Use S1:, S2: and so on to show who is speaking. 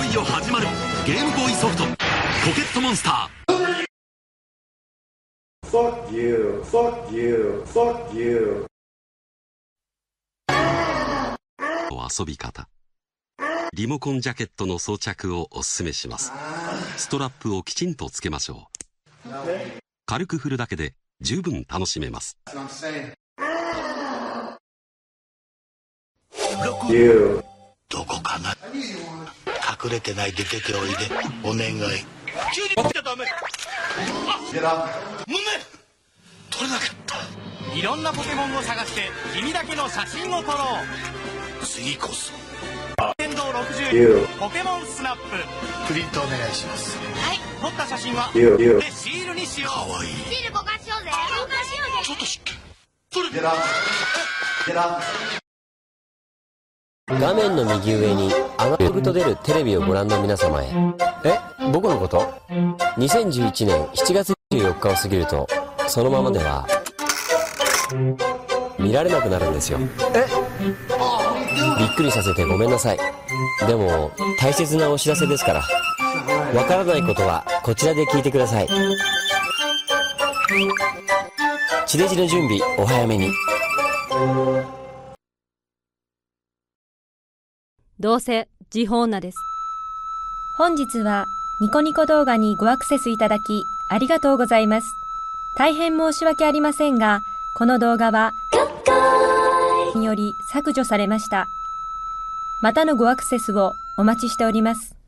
S1: よいよ始まるゲームボーイソフトポケットモンスター。
S2: Fuck you, fuck you, fuck you.
S1: 遊び方。リモコンジャケットの装着をおすすめします。ストラップをきちんとつけましょう。軽く振るだけで十分楽しめます。
S2: You.
S3: どこかな。隠れてないで出ておいで。お願い。急に起きちゃダメ。胸取れなかった。
S4: いろんなポケモンを探して君だけの写真を撮ろう。
S3: 次こそ。
S4: 電動
S2: You.
S4: 60ポケモンスナップ。
S3: プリントお願いします。
S4: はい、撮った写真は
S2: You.
S4: でシールにしよう。
S3: かわいい。
S5: シール交換しようぜ。交換しようぜ。
S3: ちょっと知って。
S2: Get up. Get up.
S6: 画面の右上にアナログと出るテレビをご覧の皆様へ。僕のこと？ 2011 年7月24日を過ぎるとそのままでは見られなくなるんですよ。びっくりさせてごめんなさい。でも大切なお知らせですから、わからないことはこちらで聞いてください。地デジの準備お早めに。
S7: どうせ時報女です。
S8: 本日はニコニコ動画にごアクセスいただきありがとうございます。大変申し訳ありませんが、この動画はにより削除されました。またのごアクセスをお待ちしております。